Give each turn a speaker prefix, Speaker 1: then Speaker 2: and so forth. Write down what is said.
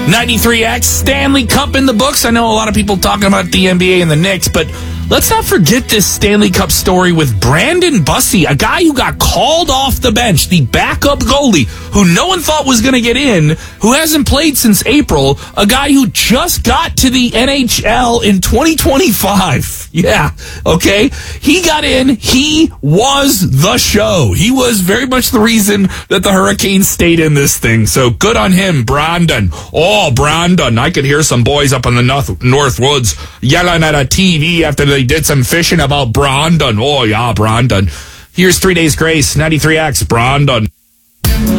Speaker 1: 93X, Stanley Cup in the books. I know a lot of people talking about the NBA and the Knicks, but let's not forget this Stanley Cup story with Brandon Bussi, a guy who got called off the bench, the backup goalie, who no one thought was going to get in, who hasn't played since April, a guy who just got to the NHL in 2025. Yeah, okay? He got in. He was the show. He was very much the reason that the Hurricanes stayed in this thing. So good on him, Brandon. Oh, Brandon. I could hear some boys up in the North Woods yelling at a TV after they did some fishing about Brandon. Oh, yeah, Brandon. Here's 3 Days Grace, 93X, Brandon.